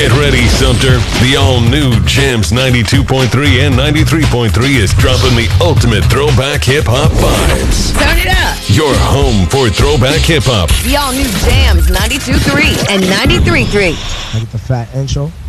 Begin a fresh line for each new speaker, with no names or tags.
Get ready, Sumter. The all-new Jams 92.3 and 93.3 is dropping the ultimate throwback hip-hop vibes.
Turn it up.
Your home for throwback hip-hop.
The all-new Jams 92.3 and 93.3.
I get the fat intro.